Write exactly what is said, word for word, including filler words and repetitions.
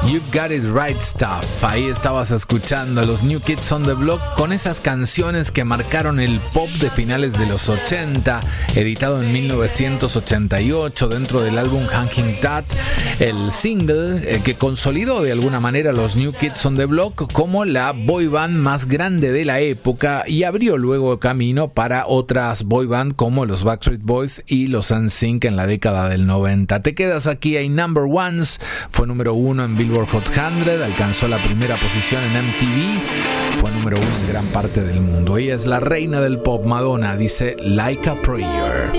You've Got It Right Stuff. Ahí estabas escuchando a los New Kids on the Block con esas canciones que marcaron el pop de finales de los ochenta, editado en mil novecientos ochenta y ocho dentro del álbum Hanging Tats, el single eh, que consolidó de alguna manera a los New Kids on the Block como la boy band más grande de la época y abrió luego camino para otras boy band como los Backstreet Boys y los N Sync en la década del noventa. Te quedas aquí en Number Ones, fue número uno en Billboard Hot cien, alcanzó la primera posición en M T V, fue número uno en gran parte del mundo. Ella es la reina del pop, Madonna, dice Like a Prayer.